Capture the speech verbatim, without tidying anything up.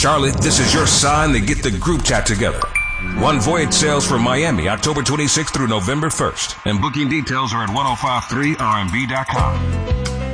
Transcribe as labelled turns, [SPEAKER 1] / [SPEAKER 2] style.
[SPEAKER 1] Charlotte, this is your sign to get the group chat together. One Voyage sails from Miami, October twenty-sixth through November first. And booking details are at ten fifty-three R M V dot com.